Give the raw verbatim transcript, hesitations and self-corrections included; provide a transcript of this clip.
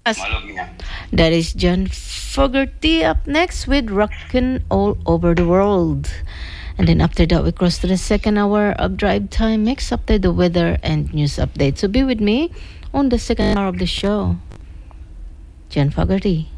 That is John Fogerty up next with Rockin' All Over the World. And then after that, we cross to the second hour of Drive Time Mix, after the weather and news update. So be with me on the second hour of the show. John Fogerty.